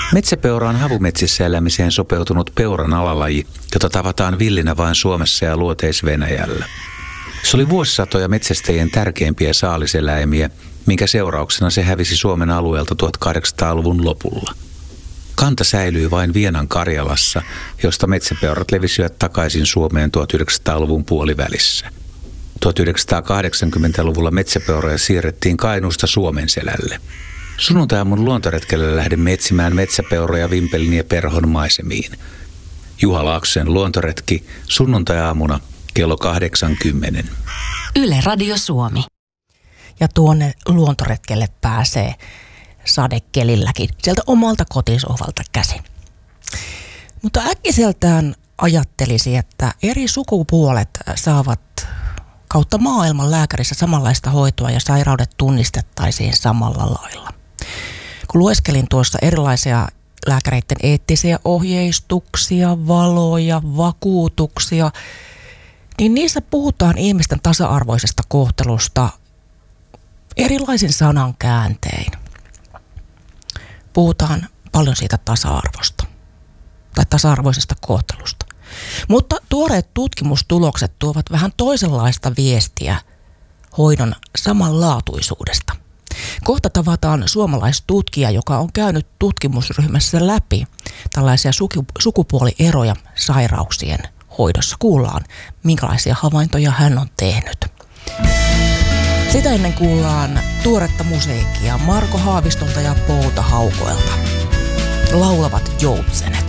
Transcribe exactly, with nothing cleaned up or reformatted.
Metsäpeura on havumetsissä elämiseen sopeutunut peuran alalaji, jota tavataan villinä vain Suomessa ja Luoteis-Venäjällä. Se oli vuosisatoja metsästäjien tärkeimpiä saaliseläimiä, minkä seurauksena se hävisi Suomen alueelta tuhatkahdeksansataaluvun lopulla. Kanta säilyi vain Vienan Karjalassa, josta metsäpeurat levisivät takaisin Suomeen tuhatyhdeksänsataaluvun puolivälissä. tuhatyhdeksänsataakahdeksankymmentäluvulla metsäpeuroja siirrettiin Kainuusta Suomenselälle. Sunnuntai-aamun luontoretkelle lähdemme etsimään metsäpeuroja Vimpelin ja Perhon maisemiin. Juha Laaksosen luontoretki sunnuntai-aamuna kello kahdeksankymmentä. Yle Radio Suomi. Ja tuonne luontoretkelle pääsee sadekelilläkin sieltä omalta kotisohvalta käsin. Mutta äkkiseltään ajattelisi, että eri sukupuolet saavat kautta maailman lääkärissä samanlaista hoitoa ja sairaudet tunnistettaisiin samalla lailla. Kun lueskelin tuossa erilaisia lääkäreiden eettisiä ohjeistuksia, valoja, vakuutuksia, niin niissä puhutaan ihmisten tasa-arvoisesta kohtelusta erilaisin sanankääntein. Puhutaan paljon siitä tasa-arvosta tai tasa-arvoisesta kohtelusta. Mutta tuoreet tutkimustulokset tuovat vähän toisenlaista viestiä hoidon samanlaatuisuudesta. Kohta tavataan suomalaistutkija, joka on käynyt tutkimusryhmässä läpi tällaisia sukupuolieroja sairauksien hoidossa. Kuullaan, minkälaisia havaintoja hän on tehnyt. Sitä ennen kuullaan tuoretta musiikkia Marko Haavistolta ja Pouta Haukoelta. Laulavat joutsenet.